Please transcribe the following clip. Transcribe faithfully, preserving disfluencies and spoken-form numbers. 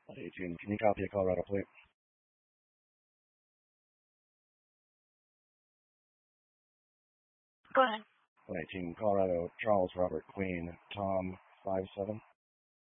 eighteen, can you copy a Colorado plate? Go ahead. eighteen, Colorado, Charles Robert Queen, Tom, five seven.